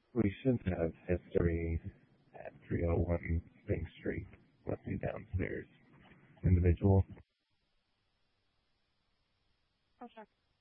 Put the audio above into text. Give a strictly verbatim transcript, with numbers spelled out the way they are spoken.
We should have history at three oh one Spring Street. Let me downstairs. Individual. Okay.